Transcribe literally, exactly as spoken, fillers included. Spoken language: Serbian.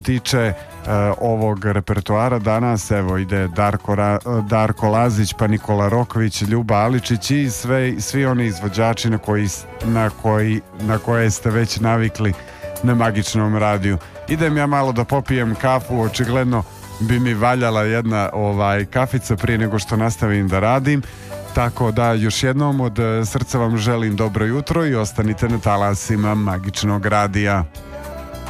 tiče uh, ovog repertoara danas, evo ide Darko, Ra- Darko Lazić, pa Nikola Rokvić, Ljuba Aličić i sve, svi oni izvođači na, koji, na, koji, na koje ste već navikli na Magičnom radiju. Idem ja malo da popijem kafu, očigledno bi mi valjala jedna ovaj, kafica prije nego što nastavim da radim, tako da još jednom od srca vam želim dobro jutro i ostanite na talasima Magičnog radija.